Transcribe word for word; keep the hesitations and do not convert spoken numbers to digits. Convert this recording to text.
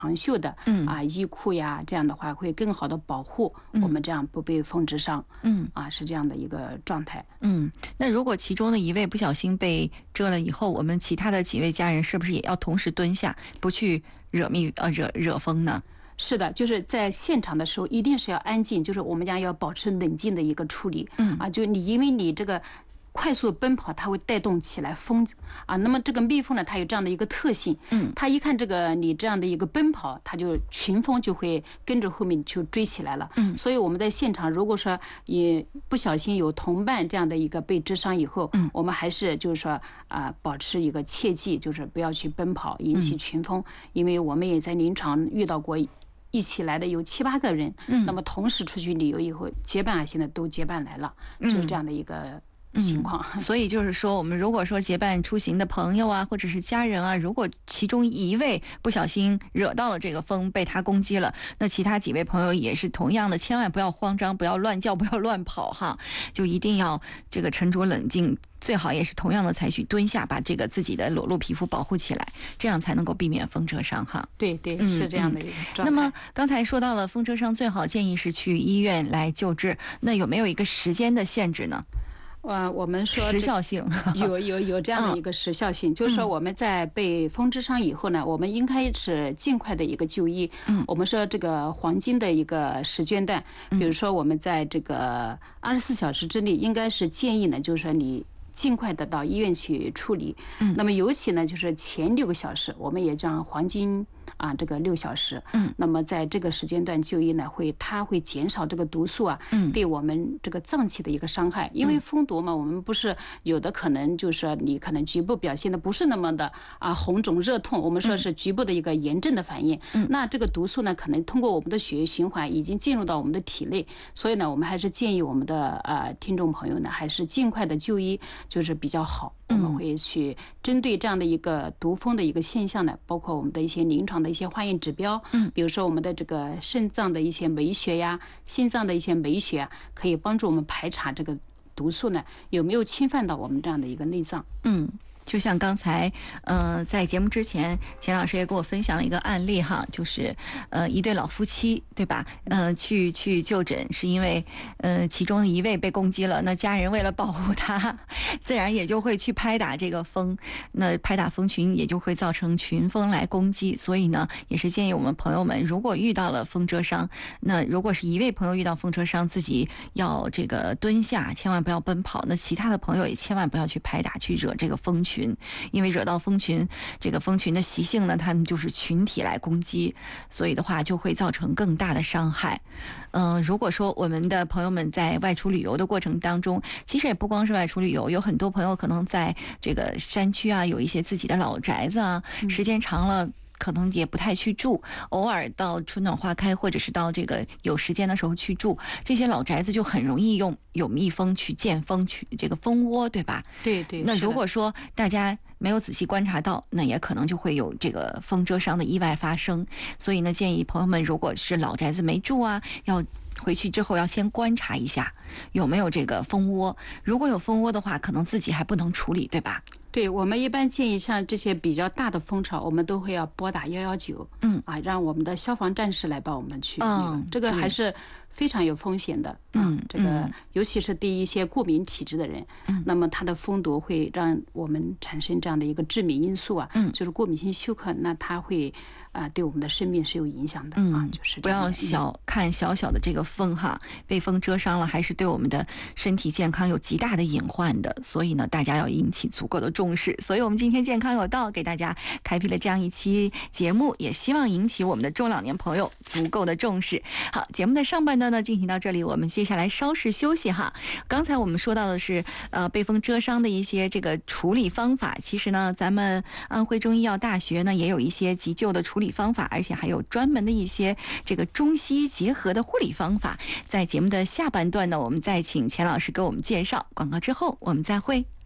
长袖的嗯啊衣裤呀，这样的话会更好的保护我们，这样不被风直伤。 嗯啊，是这样的一个状态。 嗯，那如果其中的一位不小心被蛰了以后，我们其他的几位家人是不是也要同时蹲下，不去惹蜜呃惹惹风呢？ 是的，就是在现场的时候一定是要安静，就是我们家要保持冷静的一个处理。 嗯啊，就你因为你这个快速奔跑，它会带动起来风啊。那么这个蜜蜂呢，它有这样的一个特性， 嗯， 它一看这个你这样的一个奔跑，它就群蜂就会跟着后面就追起来了。 嗯， 所以我们在现场如果说也不小心有同伴这样的一个被蛰伤以后， 嗯， 我们还是就是说啊，保持一个切记，就是不要去奔跑引起群蜂，因为我们也在临床遇到过。一起来的有七八个人，嗯，那么同时出去旅游以后结伴啊，现在都结伴来了，就是这样的一个情况。 嗯、所以就是说，我们如果说结伴出行的朋友啊，或者是家人啊，如果其中一位不小心惹到了这个蜂，被它攻击了，那其他几位朋友也是同样的，千万不要慌张，不要乱叫，不要乱跑哈，就一定要这个沉着冷静。最好也是同样的采取蹲下，把这个自己的裸露皮肤保护起来，这样才能够避免风蛰伤哈。 对对，是这样的一个状态。 那么刚才说到了风蛰伤，最好建议是去医院来救治。那有没有一个时间的限制呢？ 呃，我们说时效性有有有这样的一个时效性，嗯、就是说我们在被风蛰伤以后呢，我们应该是尽快的一个就医。 嗯， 我们说这个黄金的一个时间段，比如说我们在这个二十四小时之内，应该是建议呢，就是说你。尽快的到医院去处理。嗯，那么尤其呢，就是前六个小时，我们也叫黄金啊，这个六小时。嗯，那么在这个时间段就医呢，会它会减少这个毒素啊，嗯，对我们这个脏器的一个伤害。因为蜂毒嘛，我们不是有的可能就是说你可能局部表现的不是那么的啊红肿热痛，我们说是局部的一个炎症的反应。嗯，那这个毒素呢，可能通过我们的血液循环已经进入到我们的体内，所以呢，我们还是建议我们的呃听众朋友呢，还是尽快的就医。就是比较好，我们会去针对这样的一个毒蜂的一个现象呢，包括我们的一些临床的一些化验指标，嗯，比如说我们的这个肾脏的一些酶血呀，心脏的一些酶血啊，可以帮助我们排查这个毒素呢有没有侵犯到我们这样的一个内脏， 嗯。就像刚才，呃，在节目之前，钱老师也给我分享了一个案例哈，就是呃一对老夫妻，对吧？呃，去去就诊，是因为呃其中的一位被攻击了，那家人为了保护他，自然也就会去拍打这个蜂，那拍打蜂群也就会造成群蜂来攻击，所以呢，也是建议我们朋友们，如果遇到了蜂蛰伤，那如果是一位朋友遇到蜂蛰伤，自己要这个蹲下，千万不要奔跑，那其他的朋友也千万不要去拍打，去惹这个蜂群。因为惹到蜂群，这个蜂群的习性呢，它们就是群体来攻击，所以的话就会造成更大的伤害。嗯、呃，如果说我们的朋友们在外出旅游的过程当中，其实也不光是外出旅游，有很多朋友可能在这个山区啊，有一些自己的老宅子啊，时间长了。可能也不太去住，偶尔到春暖花开，或者是到这个有时间的时候去住，这些老宅子就很容易用有蜜蜂去建蜂去这个蜂窝，对吧？ 对对。 那如果说大家没有仔细观察到，那也可能就会有这个蜂蛰伤的意外发生。所以呢，建议朋友们，如果是老宅子没住啊，要回去之后要先观察一下有没有这个蜂窝。如果有蜂窝的话，可能自己还不能处理，对吧？ 对，我们一般建议像这些比较大的蜂巢，我们都会要拨打一一九，嗯啊，让我们的消防战士来帮我们去，嗯，这个还是非常有风险的，嗯，这个尤其是对一些过敏体质的人，嗯，那么它的蜂毒会让我们产生这样的一个致敏因素啊，嗯，就是过敏性休克，那它会啊、呃、对我们的生命是有影响的，嗯啊，就是不要小看小小的这个蜂哈，被蜂蛰伤了，还是对我们的身体健康有极大的隐患的，所以呢，大家要引起足够的重视。所以我们今天健康有道给大家开辟了这样一期节目，也希望引起我们的中老年朋友足够的重视。好，节目的上半段呢进行到这里，我们接下来稍事休息哈。刚才我们说到的是呃被蜂蛰伤的一些这个处理方法，其实呢咱们安徽中医药大学呢也有一些急救的处理方法，而且还有专门的一些这个中西医结合的护理方法。在节目的下半段呢，我们再请钱老师给我们介绍，广告之后我们再会。